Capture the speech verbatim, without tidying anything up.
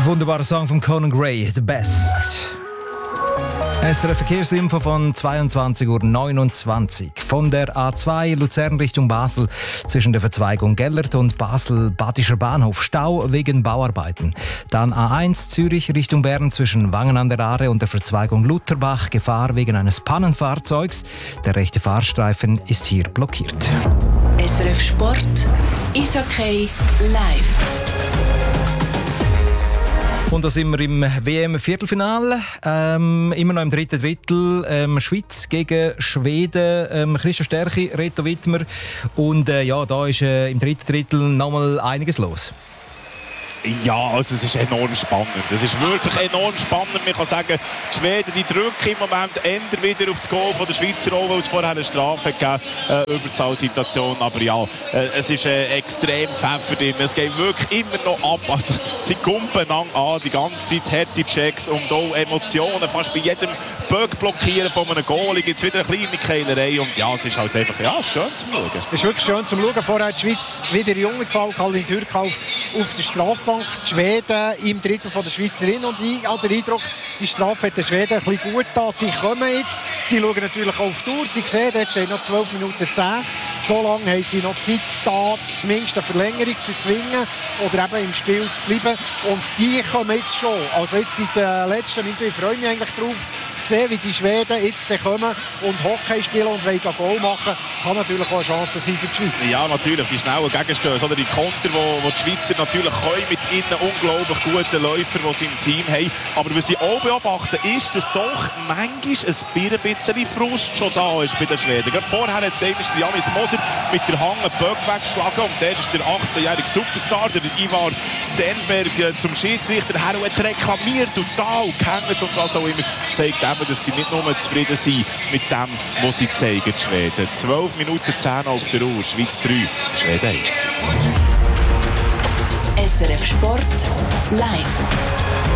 Wunderbarer Song von Conan Gray, The Best. S R F Verkehrsinfo von zweiundzwanzig Uhr neunundzwanzig. Von der A zwei Luzern Richtung Basel zwischen der Verzweigung Gellert und Basel-Badischer Bahnhof Stau wegen Bauarbeiten. Dann A eins Zürich Richtung Bern zwischen Wangen an der Aare und der Verzweigung Lutherbach Gefahr wegen eines Pannenfahrzeugs. Der rechte Fahrstreifen ist hier blockiert. S R F Sport, Eishockey live. Und da sind wir im W M-Viertelfinale, ähm, immer noch im dritten Drittel. Ähm, Schweiz gegen Schweden, ähm, Christoph Stärchi, Reto Wittmer. Und äh, ja, da ist äh, im dritten Drittel nochmal einiges los. Ja, also es ist enorm spannend. Es ist wirklich enorm spannend. Man kann sagen, die Schweden die drücken im Moment eher wieder auf das Goal von der Schweizer, auch weil es vorher eine Strafe gegeben hat, äh, Überzahlsituation. Aber ja, äh, es ist äh, extrem Pfeffer drin. Es geht wirklich immer noch ab. Also, sie kumpen an, die ganze Zeit harte Checks und auch Emotionen. Fast bei jedem Böck blockieren von einem Goal gibt es wieder eine kleine Keilerei. Und ja, es ist halt einfach ja, schön zum Schauen. Es ist wirklich schön zum Schauen. Vorher hat die Schweiz wieder in Junge gefallen, Calvin Türkau auf der Strafbank. Die Schweden im Drittel von der Schweizerin und ich habe den Eindruck, die Strafe hat den Schweden ein bisschen gut da. Sie kommen jetzt, sie schauen natürlich auf die Uhr, sie sehen, jetzt stehen noch zwölf Minuten zehn. So lange haben sie noch Zeit, da zumindest eine Verlängerung zu zwingen oder eben im Spiel zu bleiben. Und die kommen jetzt schon. Also jetzt seit den letzten Minuten, ich freue mich eigentlich drauf, zu sehen, wie die Schweden jetzt kommen und Hockey spielen und wollen ein Goal machen, kann natürlich auch eine Chance sein für die Schweiz. Ja, natürlich, die schnellen Gegenstöße oder die Konter, die, die die Schweizer natürlich können, mit ihnen unglaublich guten Läufern, die sie im Team haben. Aber was sie auch beobachten, ist, dass doch manchmal ein bisschen Frust schon da ist bei den Schweden. Gerade vorher hat Janis Moser mit der Hand einen Böck weggeschlagen und der ist der achtzehnjährige Superstar, der Ivar Stenberg, zum Schiedsrichter her und hat reklamiert, total gehängt und was auch immer. Zeigt eben, dass sie nicht nur zufrieden sind mit dem, was sie zeigen, die Schweden. zwölf Minuten zehn auf der Uhr, Schweiz drei, Schweden eins. S R F Sport live.